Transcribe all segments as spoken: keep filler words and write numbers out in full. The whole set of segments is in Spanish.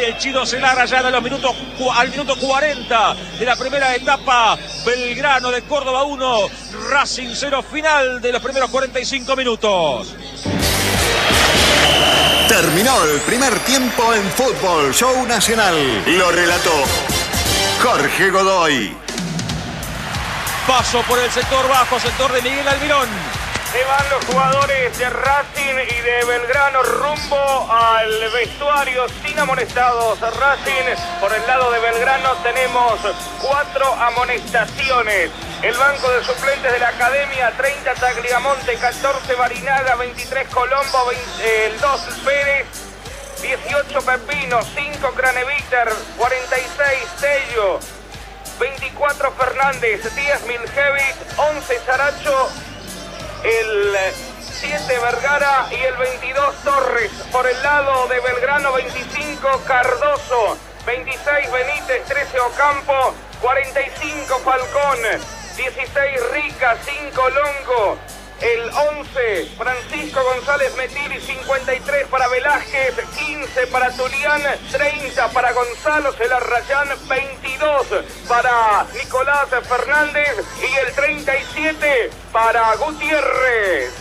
el Chino se larga ya a los minutos, al minuto cuarenta de la primera etapa. Belgrano de Córdoba uno, Racing cero, final de los primeros cuarenta y cinco minutos. Terminó el primer tiempo en Fútbol Show Nacional. Lo relató Jorge Godoy. Paso por el sector bajo, sector de Miguel Almirón. Se van los jugadores de Racing y de Belgrano rumbo al vestuario sin amonestados. Racing, por el lado de Belgrano tenemos cuatro amonestaciones. El banco de suplentes de la academia: treinta Tagliamonte, catorce Barinaga, veintitrés Colombo, veinte, el dos Pérez, dieciocho Pepino, cinco Craneviter, cuarenta y seis Tello, veinticuatro Fernández, diez Miljevic, once Saracho, el siete Vergara y el veintidós Torres. Por el lado de Belgrano, veinticinco Cardoso, veintiséis Benítez, trece Ocampo, cuarenta y cinco Falcón, dieciséis Rica, cinco Longo, el once Francisco González Metiri, cincuenta y tres para Velázquez, quince para Tulián, treinta para Gonzalo Celarrayán, veintidós para Nicolás Fernández y el treinta y siete para Gutiérrez.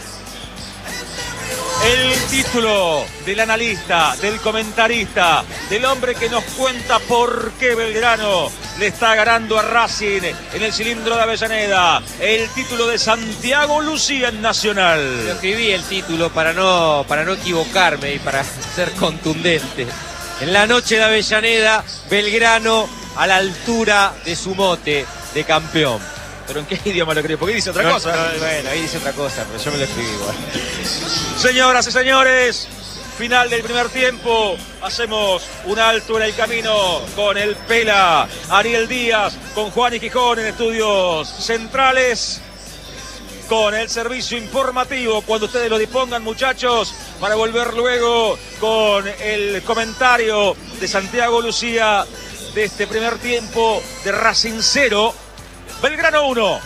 El título del analista, del comentarista, del hombre que nos cuenta por qué Belgrano le está ganando a Racing en el cilindro de Avellaneda. El título de Santiago Lucía en Nacional. Yo escribí el título para no, para no equivocarme y para ser contundente. En la noche de Avellaneda, Belgrano a la altura de su mote de campeón. ¿Pero en qué idioma lo escribió? Porque dice otra no, cosa. No, bueno, ahí dice otra cosa, pero yo me lo escribí igual. Señoras y señores, final del primer tiempo. Hacemos un alto en el camino con el Pela, Ariel Díaz, con Juan y Gijón en estudios centrales, con el servicio informativo cuando ustedes lo dispongan, muchachos, para volver luego con el comentario de Santiago Lucía de este primer tiempo de Racing cero, Belgrano uno.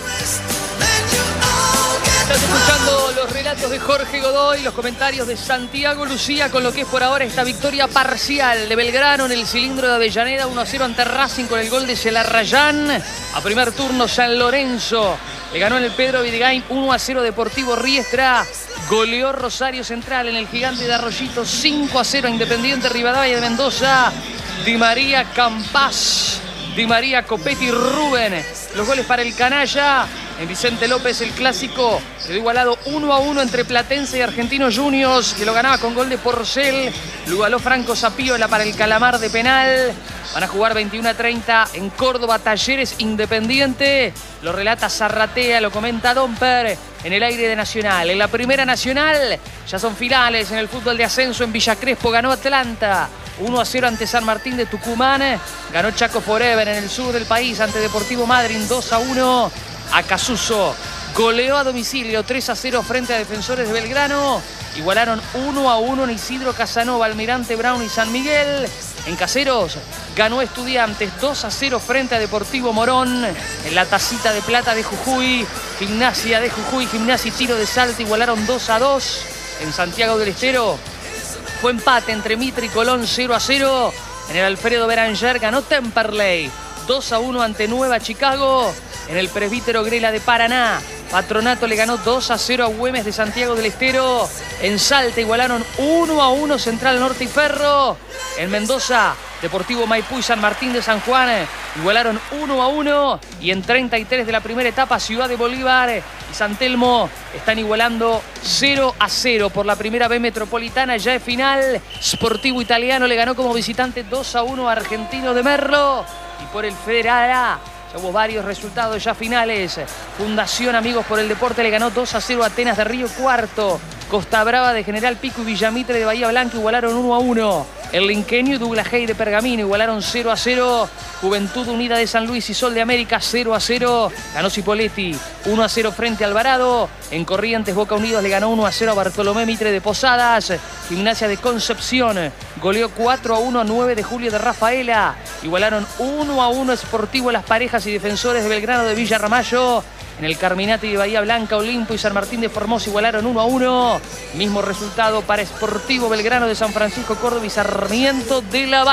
Estás escuchando los relatos de Jorge Godoy, los comentarios de Santiago Lucía con lo que es por ahora esta victoria parcial de Belgrano en el cilindro de Avellaneda, uno a cero ante Racing con el gol de Celarrayán. A primer turno San Lorenzo le ganó en el Pedro Vidigain uno a cero Deportivo Riestra. Goleó Rosario Central en el Gigante de Arroyito cinco a cero a Independiente Rivadavia de Mendoza. Di María Campás, Di María Copetti, Rubén. Los goles para el canalla. En Vicente López el clásico quedó igualado uno a uno entre Platense y Argentinos Juniors, que lo ganaba con gol de Porcel. Lo igualó Franco Zapiola para el Calamar de penal. Van a jugar veintiuno a treinta en Córdoba, Talleres Independiente. Lo relata Zarratea, lo comenta Domper en el aire de Nacional. En la primera Nacional ya son finales en el fútbol de ascenso. En Villa Crespo ganó Atlanta uno a cero ante San Martín de Tucumán. Ganó Chaco Forever en el sur del país ante Deportivo Madryn dos a uno. Acasuso goleó a domicilio tres a cero frente a Defensores de Belgrano. Igualaron uno a uno en Isidro Casanova, Almirante Brown y San Miguel. En Caseros ganó Estudiantes dos a cero frente a Deportivo Morón. En la Tacita de Plata de Jujuy, Gimnasia de Jujuy, Gimnasia y Tiro de Salta igualaron dos a dos. En Santiago del Estero fue empate entre Mitre y Colón cero a cero. En el Alfredo Beranger ganó Temperley dos a uno ante Nueva Chicago. En el Presbítero Grela de Paraná, Patronato le ganó dos a cero a Güemes de Santiago del Estero. En Salta igualaron uno a uno Central Norte y Ferro. En Mendoza, Deportivo Maipú y San Martín de San Juan igualaron uno a uno. Y en treinta y tres de la primera etapa, Ciudad de Bolívar y San Telmo están igualando cero a cero por la primera B Metropolitana. Ya es final. Sportivo Italiano le ganó como visitante dos a uno a Argentino de Merlo. Y por el Federal A hubo varios resultados ya finales. Fundación Amigos por el Deporte le ganó dos a cero a Atenas de Río Cuarto. Costa Brava de General Pico y Villamitre de Bahía Blanca igualaron uno a uno. El Linqueño y Douglas Hay de Pergamino igualaron cero a cero. Juventud Unida de San Luis y Sol de América cero a cero. Ganó Cipolletti uno a cero frente a Alvarado. En Corrientes Boca Unidos le ganó uno a cero a Bartolomé Mitre de Posadas. Gimnasia de Concepción goleó cuatro a uno a nueve de Julio de Rafaela. Igualaron uno a uno Sportivo Las Parejas y Defensores de Belgrano de Villa Ramallo. En el Carminati de Bahía Blanca, Olimpo y San Martín de Formosa igualaron uno a uno. Mismo resultado para Sportivo Belgrano de San Francisco, Córdoba y Sarmiento de la